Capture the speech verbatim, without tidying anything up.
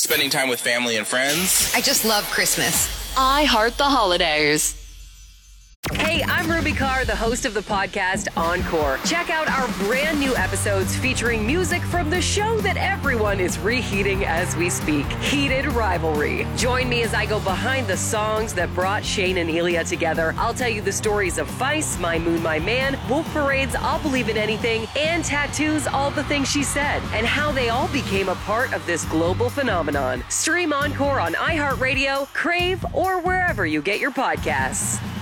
spending time with family and friends. I just love Christmas. I heart the holidays. Hey, I'm Ruby Carr, the host of the podcast Encore. Check out our brand new episodes featuring music from the show that everyone is reheating as we speak, Heated Rivalry. Join me as I go behind the songs that brought Shane and Elia together. I'll tell you the stories of Feist, My Moon, My Man, Wolf Parade's I'll Believe in Anything, and Tattoo's All the Things She Said, and how they all became a part of this global phenomenon. Stream Encore on iHeartRadio, Crave, or wherever you get your podcasts.